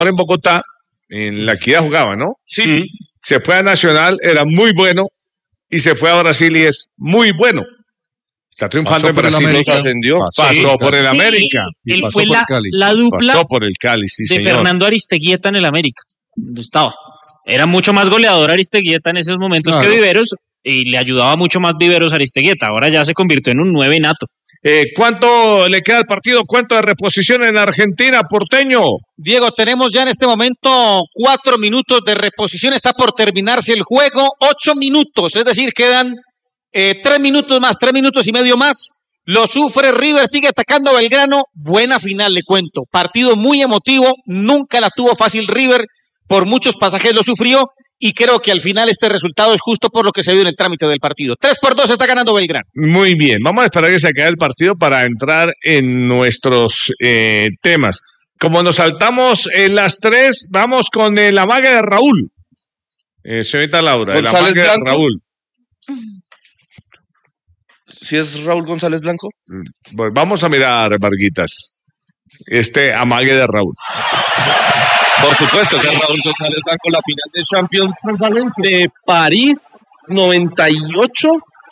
en Bogotá, en La Equidad jugaba, ¿no? Sí. Se fue a Nacional, era muy bueno, y se fue a Brasil y es muy bueno. Está triunfando en Brasil. Pasó por el América. Él fue la dupla pasó por el Cali, sí, de señor. Fernando Aristeguieta en el América. Donde estaba. Era mucho más goleador Aristeguieta en esos momentos que Viveros, y le ayudaba mucho más Viveros a Aristeguieta. Ahora ya se convirtió en un 9 nato. ¿Cuánto le queda al partido? ¿Cuánto de reposición en Argentina, Porteño? Diego, tenemos ya en este momento 4 minutos de reposición. Está por terminarse el juego. 8 minutos, es decir, quedan 3 minutos más, 3 minutos y medio más. Lo sufre River, sigue atacando a Belgrano. Buena final, le cuento. Partido muy emotivo. Nunca la tuvo fácil River. Por muchos pasajes lo sufrió. Y creo que al final este resultado es justo por lo que se vio en el trámite del partido. 3-2 está ganando Belgrano. Muy bien, vamos a esperar que se acabe el partido para entrar en nuestros temas. Como nos saltamos en las 3, vamos con el amague de Raúl. Señorita Laura, el amague de Raúl. ¿Sí es Raúl González Blanco? Bueno, vamos a mirar, Varguitas, este amague de Raúl. Por supuesto que es Raúl González Blanco, la final de Champions de París 98.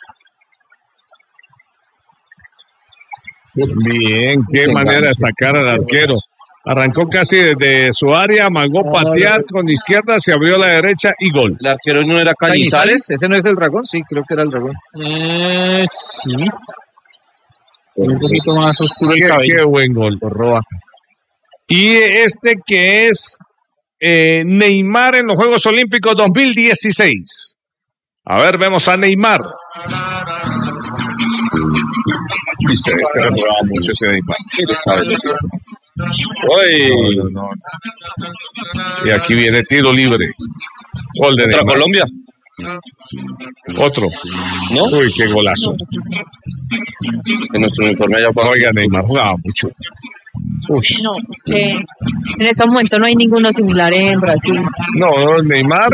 Bien, qué manera de sacar al arquero. Arrancó casi desde su área, amagó patear con izquierda, se abrió a la derecha y gol. ¿El arquero no era Cañizares? ¿Ese no es el Dragón? Sí, creo que era el Dragón. Sí. Un poquito más oscuro el cabello. Qué buen gol. Roa. Y este que es Neymar en los Juegos Olímpicos 2016. A ver, vemos a Neymar. Se reprobaba mucho ese Neymar. ¿Qué le sabe decir? No. Y aquí viene tiro libre. Gol de Neymar. Colombia. Otro. ¿No? Uy, qué golazo. En nuestro informe ya fue. Oiga, Neymar jugaba mucho. Uy. No, en ese momento no hay ninguno similar en Brasil. No, Neymar.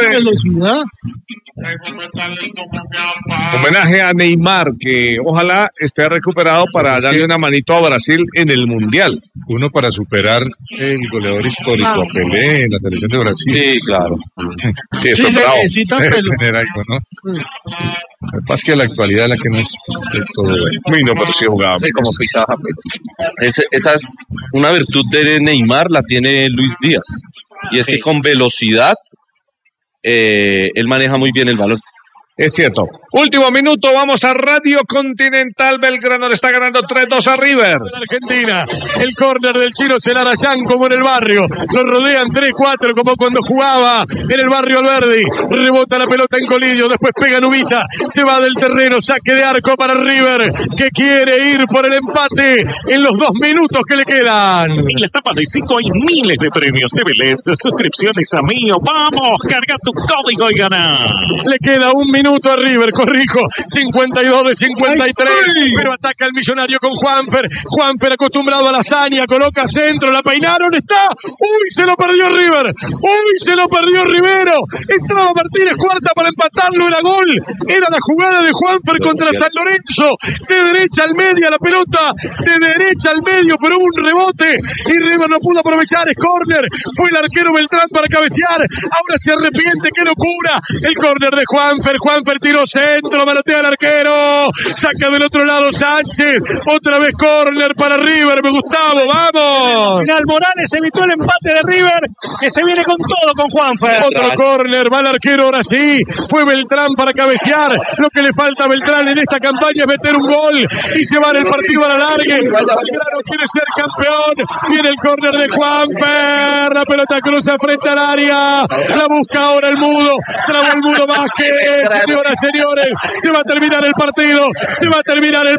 Homenaje a Neymar, que ojalá esté recuperado para darle una manito a Brasil en el Mundial. Uno para superar el goleador histórico a Pelé en la selección de Brasil. Sí, claro. Sí, eso es bravo. Tener algo, ¿no? Lo que pasa es que la actualidad es la que no es del todo bueno. Uy, no, pero sí jugaba. Sí, como pisaba. Esa es una virtud de Neymar, la tiene Luis Díaz. Y es que con velocidad él maneja muy bien el balón. Es cierto. Último minuto, vamos a Radio Continental. Belgrano le está ganando 3-2 a River. Argentina, el córner del chino Celarayán como en el barrio. Lo rodean 3-4 como cuando jugaba en el barrio Alberdi. Rebota la pelota en Colidio, después pega Nubita. Se va del terreno, saque de arco para River, que quiere ir por el empate en los 2 minutos que le quedan. En la etapa de 5 hay miles de premios de Belén. Suscripciones a Mío. Vamos, carga tu código y gana. Le queda 1 minuto a River, corrijo, 52 de 53, pero ataca el Millonario con Juanfer acostumbrado a la hazaña, coloca centro, la peinaron, está, uy, se lo perdió River, uy, se lo perdió Rivero, entraba Martínez, cuarta para empatarlo, era gol, era la jugada de Juanfer contra San Lorenzo, de derecha al medio la pelota, de derecha al medio, pero hubo un rebote, y River no pudo aprovechar, es córner, fue el arquero Beltrán para cabecear, ahora se arrepiente, qué locura, el córner de Juanfer tiró centro, manotea al arquero, saca del otro lado Sánchez, otra vez córner para River, Gustavo, vamos. Final Morales evitó el empate de River, que se viene con todo con Juanfer. Otro córner, va el arquero, ahora sí, fue Beltrán para cabecear, lo que le falta a Beltrán en esta campaña es meter un gol, y se va el partido a la larga, Belgrano quiere ser campeón, viene el córner de Juanfer, la pelota cruza frente al área, la busca ahora el Mudo, trabó el Mudo Vázquez. Señoras, señores, se va a terminar el partido, se va a terminar el